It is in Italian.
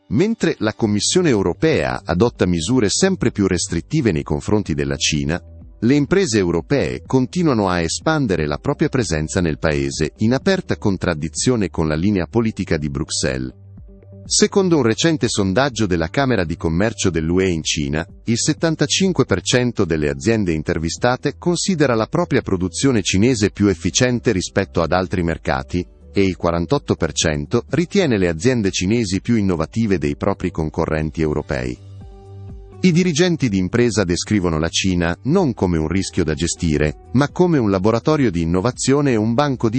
Mentre la Commissione europea adotta misure sempre più restrittive nei confronti della Cina, le imprese europee continuano a espandere la propria presenza nel paese, in aperta contraddizione con la linea politica di Bruxelles. Secondo un recente sondaggio della Camera di Commercio dell'UE in Cina, il 75% delle aziende intervistate considera la propria produzione cinese più efficiente rispetto ad altri mercati, e il 48% ritiene le aziende cinesi più innovative dei propri concorrenti europei. I dirigenti di impresa descrivono la Cina non come un rischio da gestire, ma come un laboratorio di innovazione e un banco di